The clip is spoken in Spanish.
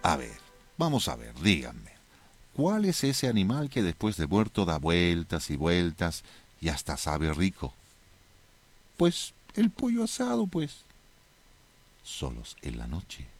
A ver, vamos a ver, díganme. ¿Cuál es ese animal que después de muerto da vueltas y vueltas y hasta sabe rico? Pues el pollo asado, pues. Solos en la noche.